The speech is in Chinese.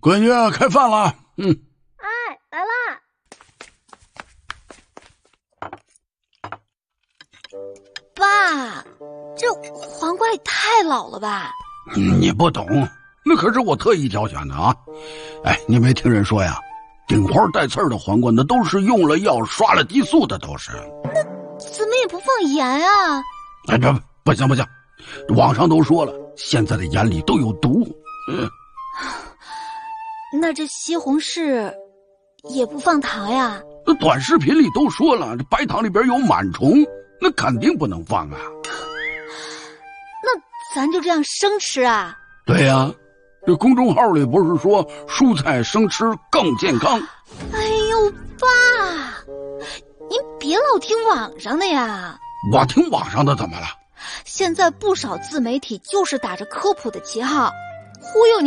闺女，开饭了。 哎，来啦！爸，这黄瓜也太老了吧？ 你不懂，那可是我特意挑选的啊！哎，你没听人说呀？顶花带刺儿的黄瓜，那都是用了药、刷了激素的，都是。 那怎么也不放盐啊？ 哎，不行，网上都说了，现在的盐里都有毒。 那这西红柿也不放糖呀？ 那短视频里都说了，这白糖里边有螨虫，那肯定不能放啊。 那咱就这样生吃啊？ 对呀，这公众号里不是说蔬菜生吃更健康？ 哎呦，爸，您别老听网上的呀。 我听网上的怎么了？ 现在不少自媒体就是打着科普的旗号忽悠你